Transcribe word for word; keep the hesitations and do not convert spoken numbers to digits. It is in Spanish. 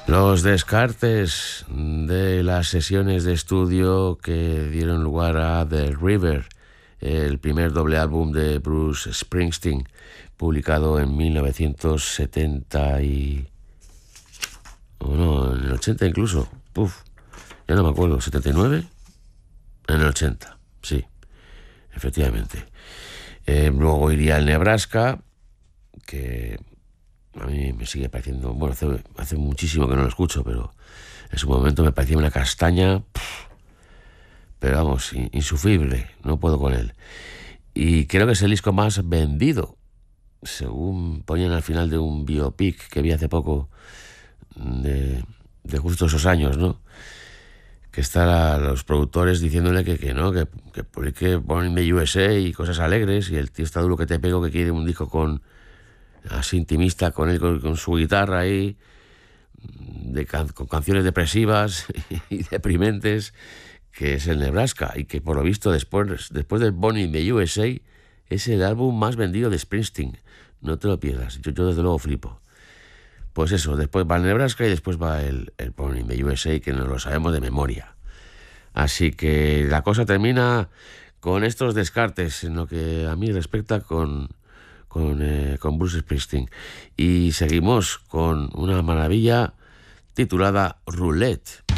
Los descartes de las sesiones de estudio que dieron lugar a The River, el primer doble álbum de Bruce Springsteen, publicado en mil novecientos setenta y... o no, en el ochenta incluso. Uf, ya no me acuerdo, ¿setenta y nueve? En el ochenta, sí, efectivamente. Eh, luego iría el Nebraska, que a mí me sigue pareciendo, bueno, hace, hace muchísimo que no lo escucho, pero en su momento me parecía una castaña, pff, pero vamos, insufrible, no puedo con él. Y creo que es el disco más vendido, según ponían al final de un biopic que vi hace poco, de, de justo esos años, ¿no? Que están los productores diciéndole que, que no, que, que publique Born in the U S A y cosas alegres, y el tío está duro que te pego, que quiere un disco con así intimista, con él, con, con su guitarra ahí, de can, con canciones depresivas y deprimentes, que es el Nebraska, y que por lo visto después, después del Born in the U S A es el álbum más vendido de Springsteen. No te lo pierdas, yo, yo desde luego flipo. Pues eso, después va el Nebraska y después va el, el Born in the U S A, que nos lo sabemos de memoria. Así que la cosa termina con estos descartes en lo que a mí respecta con, con, eh, con Bruce Springsteen. Y seguimos con una maravilla titulada Roulette.